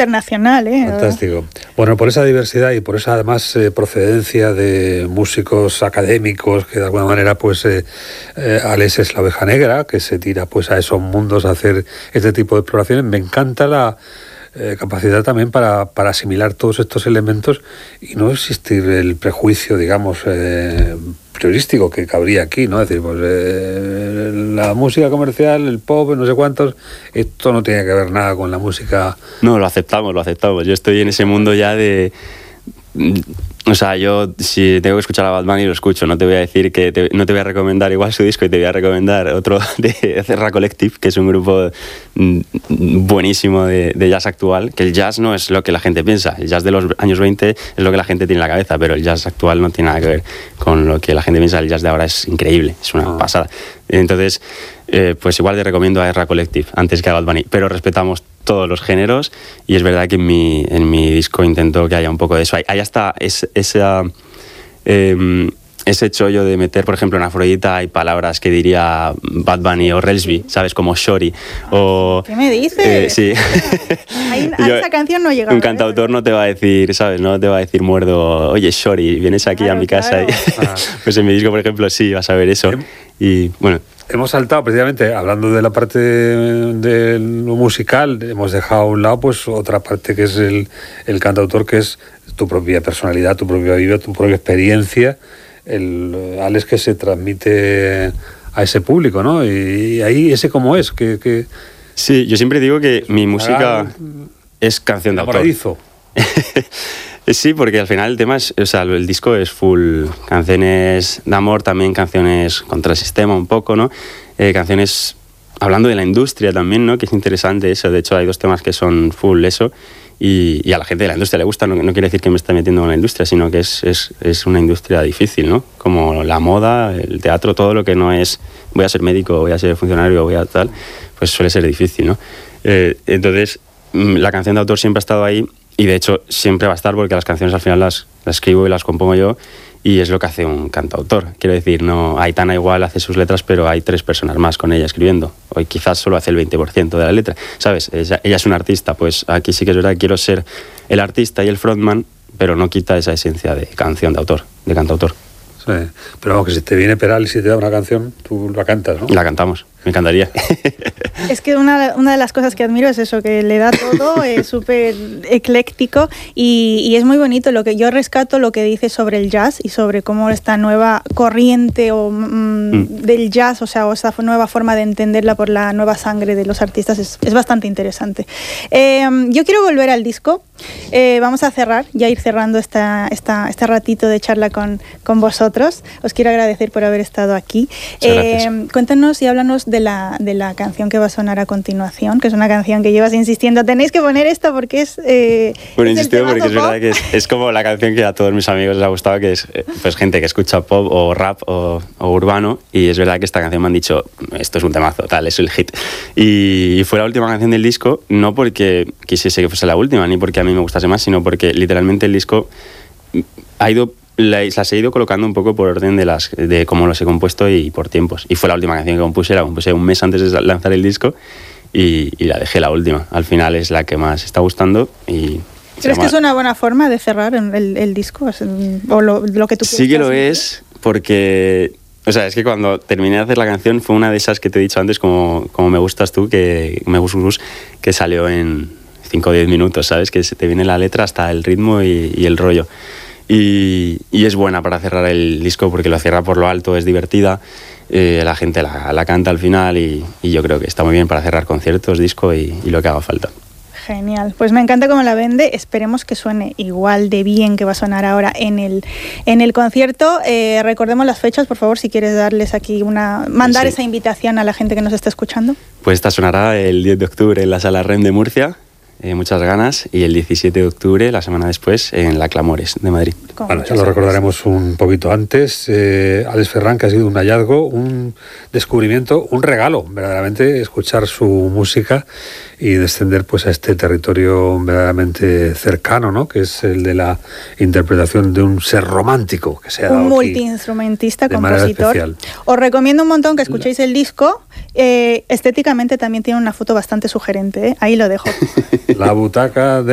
internacional, ¿eh? Fantástico. Bueno, por esa diversidad y por esa además procedencia de músicos académicos que de alguna manera pues Alex es la oveja negra que se tira pues a esos mundos a hacer este tipo de exploraciones. Me encanta la capacidad también para asimilar todos estos elementos y no existir el prejuicio, digamos, priorístico que cabría aquí, ¿no? Es decir, pues la música comercial, el pop, no sé cuántos, esto no tiene que ver nada con la música. No, lo aceptamos. Yo estoy en ese mundo ya de... O sea, yo si tengo que escuchar a Bad Bunny lo escucho, no te voy a decir que no te voy a recomendar igual su disco y te voy a recomendar otro de Cerra Collective, que es un grupo buenísimo de jazz actual, que el jazz no es lo que la gente piensa, el jazz de los años 20 es lo que la gente tiene en la cabeza, pero el jazz actual no tiene nada que ver con lo que la gente piensa, el jazz de ahora es increíble, es una pasada. Entonces, pues igual te recomiendo a Cerra Collective antes que a Bad Bunny, pero respetamos todos los géneros y es verdad que en mi disco intento que haya un poco de eso. Hay hasta ese chollo de meter, por ejemplo, en Afrodita hay palabras que diría Bad Bunny o Relsby, ¿sabes? Como Shorty o... ¿Qué me dices? Sí. Esa canción no llega. Un cantautor no te va a decir, ¿sabes? No te va a decir muerdo, oye, Shorty, vienes aquí a mi casa. Claro. Pues en mi disco, por ejemplo, sí, vas a ver eso. Y bueno... Hemos saltado precisamente, hablando de la parte de lo musical, hemos dejado a un lado pues otra parte que es el cantautor, que es tu propia personalidad, tu propia vida, tu propia experiencia, el Alex que se transmite a ese público, ¿no? Y ahí ese cómo es, que Sí, yo siempre digo que mi música es canción de autor. Sí, porque al final el tema es, o sea, el disco es full canciones de amor, también canciones contra el sistema un poco, ¿no? Canciones hablando de la industria también, ¿no? Que es interesante eso, de hecho hay 2 temas que son full eso y a la gente de la industria le gusta, no quiere decir que me esté metiendo en la industria, sino que es una industria difícil, ¿no? Como la moda, el teatro, todo lo que no es voy a ser médico, voy a ser funcionario, voy a tal, pues suele ser difícil, ¿no? Entonces la canción de autor siempre ha estado ahí. Y de hecho siempre va a estar porque las canciones al final las escribo y las compongo yo y es lo que hace un cantautor. Quiero decir, no, Aitana igual hace sus letras, pero hay 3 personas más con ella escribiendo. Hoy quizás solo hace el 20% de la letra, ¿sabes? Ella es una artista, pues aquí sí que es verdad que quiero ser el artista y el frontman, pero no quita esa esencia de canción de autor, de cantautor. Sí, pero vamos, que si te viene Peral y si te da una canción, tú la cantas, ¿no? La cantamos, me encantaría. Es que una de las cosas que admiro es eso, que le da todo, es súper ecléctico y es muy bonito. Lo que yo rescato lo que dice sobre el jazz y sobre cómo esta nueva corriente del jazz, o sea, o esa nueva forma de entenderla por la nueva sangre de los artistas es bastante interesante. Yo quiero volver al disco. Vamos a cerrar, ya ir cerrando este ratito de charla con vosotros. Os quiero agradecer por haber estado aquí. Cuéntanos y háblanos de la canción que va a sonar a continuación, que es una canción que llevas insistiendo. Tenéis que poner esta porque es... Bueno, insistido porque es verdad que es como la canción que a todos mis amigos les ha gustado, que es pues gente que escucha pop o rap o urbano, y es verdad que esta canción me han dicho, esto es un temazo, tal, es el hit. Y fue la última canción del disco, no porque quisiese que fuese la última, ni porque a mí me gustase más, sino porque literalmente el disco las he ido colocando un poco por orden de cómo los he compuesto y por tiempos. Y fue la última canción que compuse, la compuse un mes antes de lanzar el disco y la dejé la última. Al final es la que más está gustando y... ¿Crees que es una buena forma de cerrar el disco? ¿O lo que tú quieres? Sí que lo es, porque... O sea, es que cuando terminé de hacer la canción fue una de esas que te he dicho antes, como Me Gustas Tú, que salió en 5 o 10 minutos, ¿sabes? Que se te viene la letra hasta el ritmo y el rollo. Y es buena para cerrar el disco porque lo cierra por lo alto, es divertida, la gente la canta al final y yo creo que está muy bien para cerrar conciertos, disco y lo que haga falta. Genial, pues me encanta cómo la vende, esperemos que suene igual de bien que va a sonar ahora en el concierto. Recordemos las fechas, por favor, si quieres darles aquí mandar esa invitación a la gente que nos está escuchando. Pues esta sonará el 10 de octubre en la Sala REM de Murcia. Muchas ganas, y el 17 de octubre, la semana después, en la Clamores de Madrid. Bueno, ya lo recordaremos un poquito antes. Alex Ferran, que ha sido un hallazgo, un descubrimiento, un regalo, verdaderamente, escuchar su música y descender pues a este territorio verdaderamente cercano, ¿no? Que es el de la interpretación de un ser romántico que se ha dado un multiinstrumentista, de compositor. Os recomiendo un montón que escuchéis el disco. Estéticamente también tiene una foto bastante sugerente, ¿eh? Ahí lo dejo. La butaca de